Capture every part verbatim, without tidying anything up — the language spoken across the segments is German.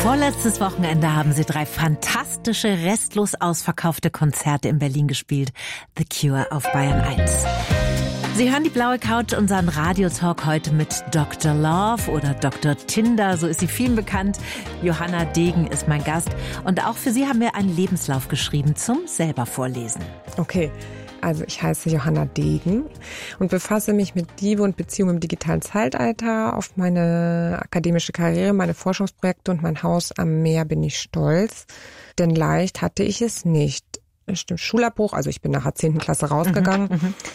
Vorletztes Wochenende haben sie drei fantastische, restlos ausverkaufte Konzerte in Berlin gespielt. The Cure auf Bayern eins. Sie hören die blaue Couch, unseren Radiotalk heute mit Doktor Love oder Doktor Tinder, so ist sie vielen bekannt. Johanna Degen ist mein Gast und auch für sie haben wir einen Lebenslauf geschrieben zum selber vorlesen. Okay, also ich heiße Johanna Degen und befasse mich mit Liebe und Beziehung im digitalen Zeitalter. Auf meine akademische Karriere, meine Forschungsprojekte und mein Haus am Meer bin ich stolz, denn leicht hatte ich es nicht. Stimmt, Schulabbruch, also ich bin nach der zehnten Klasse rausgegangen. Mhm, mhm.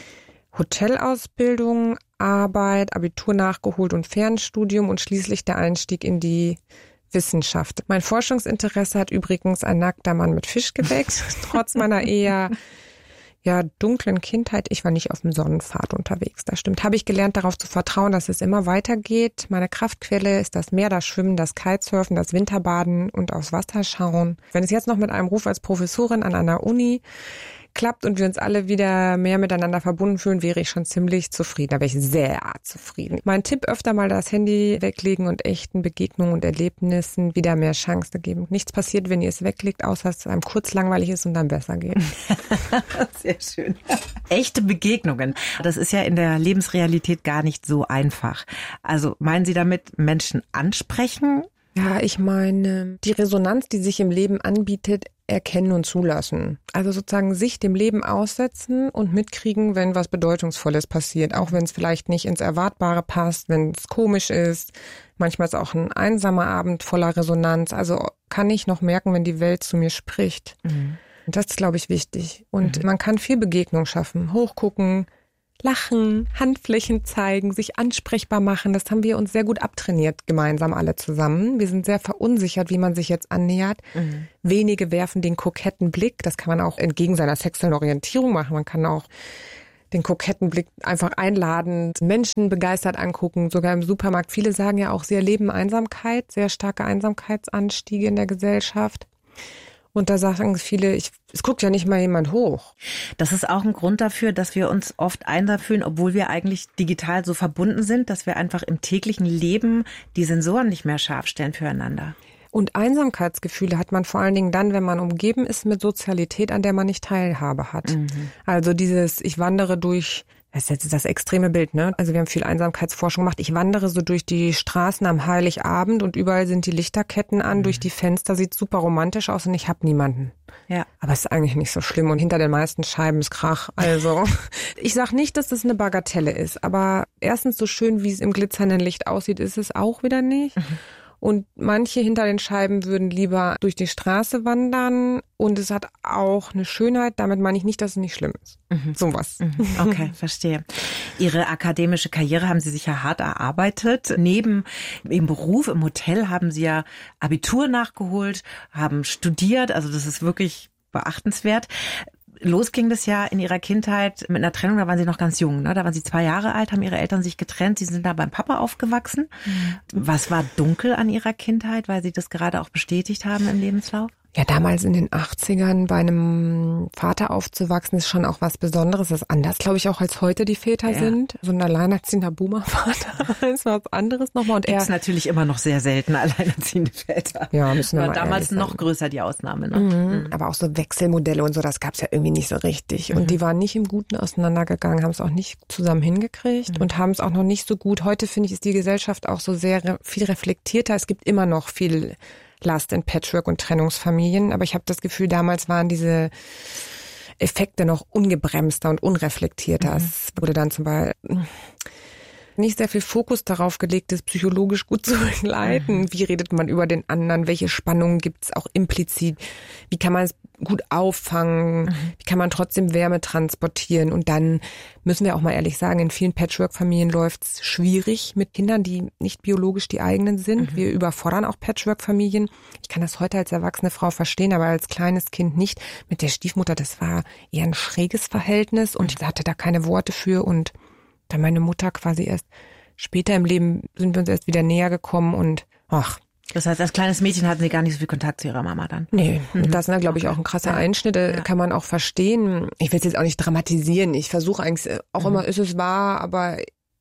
Hotelausbildung, Arbeit, Abitur nachgeholt und Fernstudium und schließlich der Einstieg in die Wissenschaft. Mein Forschungsinteresse hat übrigens ein nackter Mann mit Fisch geweckt, trotz meiner eher ja, dunklen Kindheit. Ich war nicht auf dem Sonnenpfad unterwegs, das stimmt. Habe ich gelernt, darauf zu vertrauen, dass es immer weitergeht. Meine Kraftquelle ist das Meer, das Schwimmen, das Kitesurfen, das Winterbaden und aufs Wasser schauen. Wenn es jetzt noch mit einem Ruf als Professorin an einer Uni klappt und wir uns alle wieder mehr miteinander verbunden fühlen, wäre ich schon ziemlich zufrieden. Da wäre ich sehr zufrieden. Mein Tipp, öfter mal das Handy weglegen und echten Begegnungen und Erlebnissen wieder mehr Chance geben. Nichts passiert, wenn ihr es weglegt, außer dass es einem kurz langweilig ist und dann besser geht. Sehr schön. Echte Begegnungen. Das ist ja in der Lebensrealität gar nicht so einfach. Also meinen Sie damit Menschen ansprechen? Ja, ich meine, die Resonanz, die sich im Leben anbietet, erkennen und zulassen. Also sozusagen sich dem Leben aussetzen und mitkriegen, wenn was Bedeutungsvolles passiert. Auch wenn es vielleicht nicht ins Erwartbare passt, wenn es komisch ist. Manchmal ist auch ein einsamer Abend voller Resonanz. Also kann ich noch merken, wenn die Welt zu mir spricht. Mhm. Und das ist, glaube ich, wichtig. Und mhm. man kann viel Begegnung schaffen. Hochgucken, lachen, Handflächen zeigen, sich ansprechbar machen. Das haben wir uns sehr gut abtrainiert, gemeinsam alle zusammen. Wir sind sehr verunsichert, wie man sich jetzt annähert. Mhm. Wenige werfen den koketten Blick. Das kann man auch entgegen seiner sexuellen Orientierung machen. Man kann auch den koketten Blick einfach einladen, Menschen begeistert angucken, sogar im Supermarkt. Viele sagen ja auch, sie erleben Einsamkeit, sehr starke Einsamkeitsanstiege in der Gesellschaft. Und da sagen viele, ich, es guckt ja nicht mal jemand hoch. Das ist auch ein Grund dafür, dass wir uns oft einsam fühlen, obwohl wir eigentlich digital so verbunden sind, dass wir einfach im täglichen Leben die Sensoren nicht mehr scharf stellen füreinander. Und Einsamkeitsgefühle hat man vor allen Dingen dann, wenn man umgeben ist mit Sozialität, an der man nicht Teilhabe hat. Mhm. Also dieses, ich wandere durch... Das ist jetzt das extreme Bild, ne? Also wir haben viel Einsamkeitsforschung gemacht. Ich wandere so durch die Straßen am Heiligabend und überall sind die Lichterketten an. Mhm. Durch die Fenster sieht super romantisch aus und ich habe niemanden. Ja. Aber es ist eigentlich nicht so schlimm und hinter den meisten Scheiben ist Krach. Also ich sag nicht, dass das eine Bagatelle ist, aber erstens so schön, wie es im glitzernden Licht aussieht, ist es auch wieder nicht. Mhm. Und manche hinter den Scheiben würden lieber durch die Straße wandern. Und es hat auch eine Schönheit. Damit meine ich nicht, dass es nicht schlimm ist. Mhm. Sowas. Mhm. Okay, verstehe. Ihre akademische Karriere haben Sie sich ja hart erarbeitet. Neben Ihrem Beruf im Hotel haben Sie ja Abitur nachgeholt, haben studiert. Also das ist wirklich beachtenswert. Los ging das ja in Ihrer Kindheit mit einer Trennung, da waren Sie noch ganz jung, ne? Da waren Sie zwei Jahre alt, haben Ihre Eltern sich getrennt, Sie sind da beim Papa aufgewachsen. Mhm. Was war dunkel an Ihrer Kindheit, weil Sie das gerade auch bestätigt haben im Lebenslauf? Ja, damals in den achtzigern bei einem Vater aufzuwachsen, ist schon auch was Besonderes. Das ist anders, glaube ich, auch als heute die Väter ja. sind. So ein alleinerziehender Boomer-Vater ist was anderes nochmal. Und er ist natürlich immer noch sehr selten alleinerziehende Väter. Ja, müssen wir War mal damals noch sein. größer die Ausnahme. Ne? Mhm. Mhm. Aber auch so Wechselmodelle und so, das gab's ja irgendwie nicht so richtig. Mhm. Und die waren nicht im Guten auseinandergegangen, haben es auch nicht zusammen hingekriegt mhm. und haben es auch noch nicht so gut. Heute, finde ich, ist die Gesellschaft auch so sehr re- viel reflektierter. Es gibt immer noch viel Last in Patchwork- und Trennungsfamilien. Aber ich habe das Gefühl, damals waren diese Effekte noch ungebremster und unreflektierter. Mhm. Es wurde dann zum Beispiel nicht sehr viel Fokus darauf gelegt, das psychologisch gut zu begleiten. Mhm. Wie redet man über den anderen? Welche Spannungen gibt es auch implizit? Wie kann man es gut auffangen? Mhm. Wie kann man trotzdem Wärme transportieren? Und dann müssen wir auch mal ehrlich sagen, in vielen Patchwork-Familien läuft es schwierig mit Kindern, die nicht biologisch die eigenen sind. Mhm. Wir überfordern auch Patchwork-Familien. Ich kann das heute als erwachsene Frau verstehen, aber als kleines Kind nicht. Mit der Stiefmutter, das war eher ein schräges Verhältnis und ich hatte da keine Worte für und dann meine Mutter quasi erst später im Leben sind wir uns erst wieder näher gekommen und ach. Das heißt, als kleines Mädchen hatten Sie gar nicht so viel Kontakt zu Ihrer Mama dann? Nee, mhm. das ist, glaube ich, auch ein krasser Einschnitt, ja. Kann man auch verstehen. Ich will es jetzt auch nicht dramatisieren. Ich versuche eigentlich auch mhm. immer, ist es wahr, aber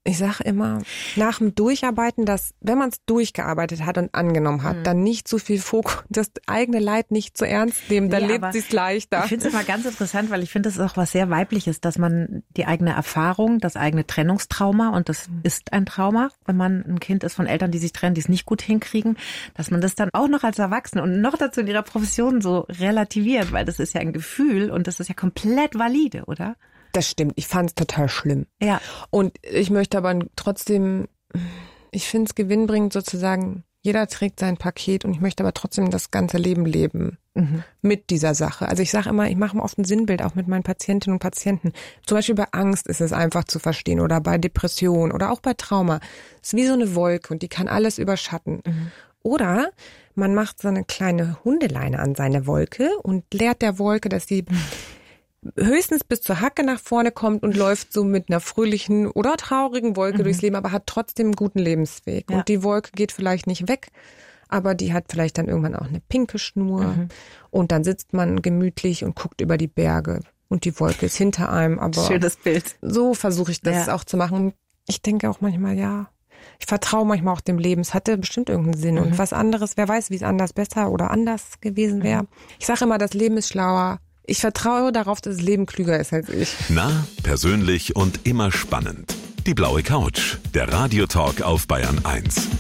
Ich sage immer, nach dem Durcharbeiten, dass wenn man es durchgearbeitet hat und angenommen hat, mhm. dann nicht so viel Fokus, das eigene Leid nicht zu ernst nehmen, dann nee, lebt sie es leichter. Ich finde es immer ganz interessant, weil ich finde, es ist auch was sehr Weibliches, dass man die eigene Erfahrung, das eigene Trennungstrauma, und das mhm. ist ein Trauma, wenn man ein Kind ist von Eltern, die sich trennen, die es nicht gut hinkriegen, dass man das dann auch noch als Erwachsene und noch dazu in ihrer Profession so relativiert, weil das ist ja ein Gefühl und das ist ja komplett valide, oder? Das stimmt, ich fand es total schlimm. Ja. Und ich möchte aber trotzdem, ich finde es gewinnbringend sozusagen, jeder trägt sein Paket und ich möchte aber trotzdem das ganze Leben leben mhm. mit dieser Sache. Also ich sage immer, ich mache mir oft ein Sinnbild, auch mit meinen Patientinnen und Patienten. Zum Beispiel bei Angst ist es einfach zu verstehen oder bei Depression oder auch bei Trauma. Es ist wie so eine Wolke und die kann alles überschatten. Mhm. Oder man macht so eine kleine Hundeleine an seine Wolke und lehrt der Wolke, dass sie höchstens bis zur Hacke nach vorne kommt und läuft so mit einer fröhlichen oder traurigen Wolke mhm. durchs Leben, aber hat trotzdem einen guten Lebensweg. Ja. Und die Wolke geht vielleicht nicht weg, aber die hat vielleicht dann irgendwann auch eine pinke Schnur. Mhm. Und dann sitzt man gemütlich und guckt über die Berge. Und die Wolke ist hinter einem. Aber schönes Bild. So versuche ich das ja. auch zu machen. Ich denke auch manchmal, ja, ich vertraue manchmal auch dem Leben. Es hatte bestimmt irgendeinen Sinn. Mhm. Und was anderes, wer weiß, wie es anders besser oder anders gewesen wäre. Mhm. Ich sage immer, das Leben ist schlauer. Ich vertraue darauf, dass das Leben klüger ist als ich. Nah, persönlich und immer spannend. Die blaue Couch, der Radiotalk auf Bayern eins.